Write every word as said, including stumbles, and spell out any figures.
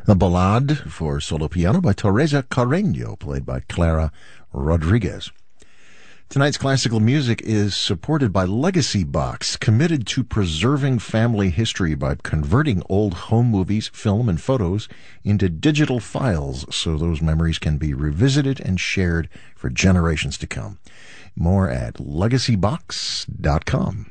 A Ballade for solo piano by Teresa Carreño, played by Clara Rodriguez. Tonight's classical music is supported by Legacy Box, committed to preserving family history by converting old home movies, film, and photos into digital files so those memories can be revisited and shared for generations to come. More at legacy box dot com.